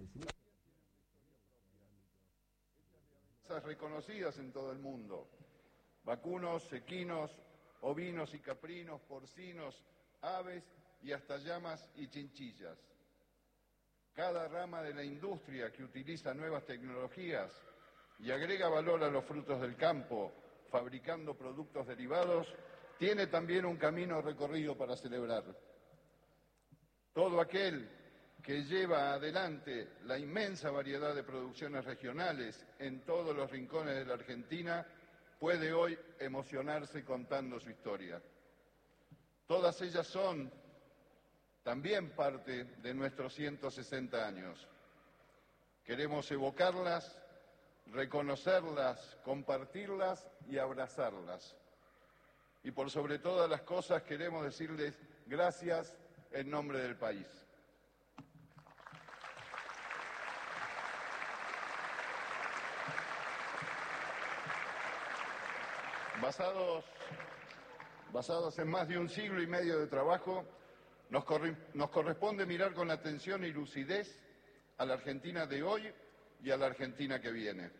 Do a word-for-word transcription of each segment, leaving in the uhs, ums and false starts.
reconocidas en todo el mundo: vacunos, equinos, ovinos y caprinos, porcinos, aves y hasta llamas y chinchillas. Cada rama de la industria que utiliza nuevas tecnologías y agrega valor a los frutos del campo, fabricando productos derivados, tiene también un camino recorrido para celebrar. Todo aquel que lleva adelante la inmensa variedad de producciones regionales en todos los rincones de la Argentina puede hoy emocionarse contando su historia. Todas ellas son también parte de nuestros ciento sesenta años. Queremos evocarlas, reconocerlas, compartirlas y abrazarlas. Y por sobre todas las cosas queremos decirles gracias en nombre del país. Basados, basados en más de un siglo y medio de trabajo, nos, corre, nos corresponde mirar con atención y lucidez a la Argentina de hoy y a la Argentina que viene.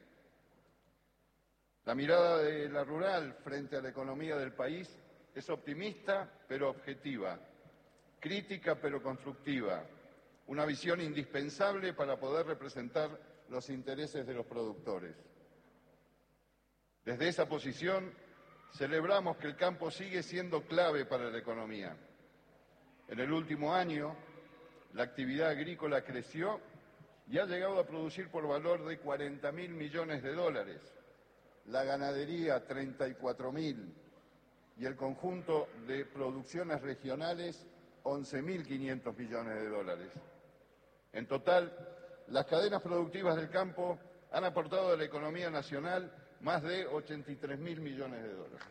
La mirada de la rural frente a la economía del país es optimista pero objetiva, crítica pero constructiva, una visión indispensable para poder representar los intereses de los productores. Desde esa posición, celebramos que el campo sigue siendo clave para la economía. En el último año, la actividad agrícola creció y ha llegado a producir por valor de cuarenta mil millones de dólares, la ganadería treinta y cuatro mil y el conjunto de producciones regionales once mil quinientos millones de dólares. En total, las cadenas productivas del campo han aportado a la economía nacional más de ochenta y tres mil millones de dólares.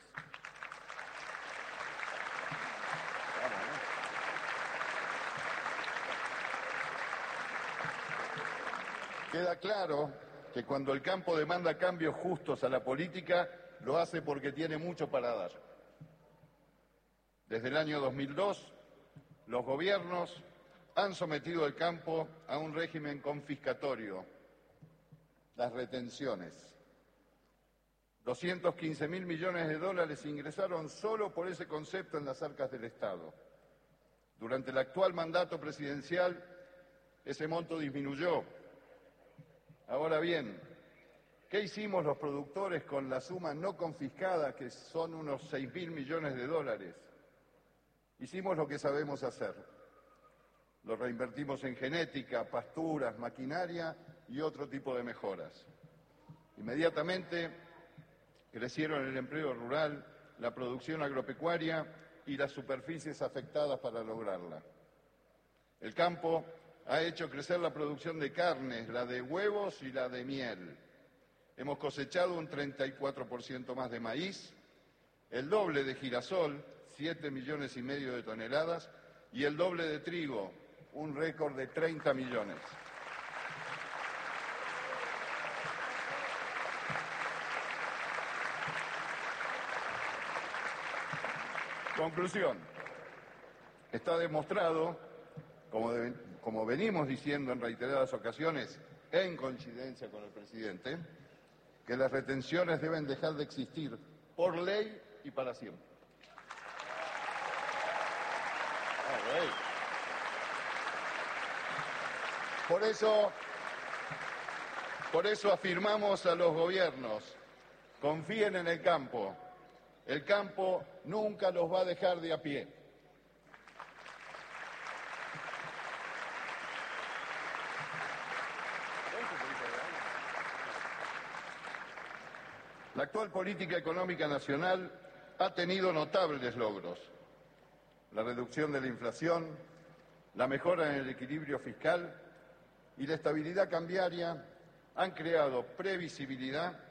Queda claro que cuando el campo demanda cambios justos a la política, lo hace porque tiene mucho para dar. Desde el año dos mil dos, los gobiernos han sometido al campo a un régimen confiscatorio, las retenciones. doscientos quince mil millones de dólares ingresaron solo por ese concepto en las arcas del Estado. Durante el actual mandato presidencial, ese monto disminuyó. Ahora bien, ¿qué hicimos los productores con la suma no confiscada, que son unos seis mil millones de dólares? Hicimos lo que sabemos hacer. Lo reinvertimos en genética, pasturas, maquinaria y otro tipo de mejoras. Inmediatamente crecieron el empleo rural, la producción agropecuaria y las superficies afectadas para lograrla. El campo ha hecho crecer la producción de carnes, la de huevos y la de miel. Hemos cosechado un treinta y cuatro por ciento más de maíz, el doble de girasol, siete millones y medio de toneladas, y el doble de trigo, un récord de treinta millones. Conclusión. Está demostrado, como, de, como venimos diciendo en reiteradas ocasiones, en coincidencia con el presidente, que las retenciones deben dejar de existir por ley y para siempre. Por eso, por eso afirmamos a los gobiernos, confíen en el campo. El campo nunca los va a dejar de a pie. La actual política económica nacional ha tenido notables logros. La reducción de la inflación, la mejora en el equilibrio fiscal y la estabilidad cambiaria han creado previsibilidad